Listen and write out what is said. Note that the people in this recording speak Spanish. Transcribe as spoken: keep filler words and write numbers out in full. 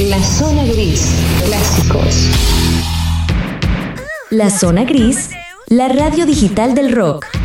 La Zona Gris, clásicos. La Zona Gris, la radio digital del rock.